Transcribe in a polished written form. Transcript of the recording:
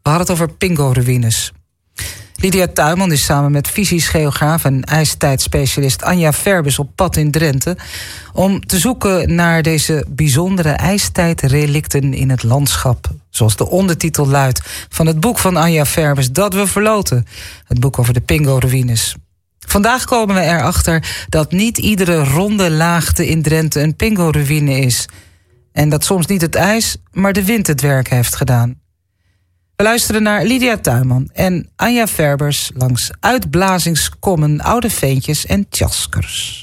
We hadden het over Pingo-ruïnes. Lydia Tuinman is samen met fysisch geograaf en ijstijdspecialist Anja Verbes op pad in Drenthe om te zoeken naar deze bijzondere ijstijdrelicten in het landschap. Zoals de ondertitel luidt van het boek van Anja Verbes, Dat we verloten. Het boek over de Pingo-ruïnes. Vandaag komen we erachter dat niet iedere ronde laagte in Drenthe een Pingo-ruïne is. En dat soms niet het ijs, maar de wind het werk heeft gedaan. We luisteren naar Lydia Tuinman en Anja Verbers langs uitblazingskommen, oude veentjes en tjaskers.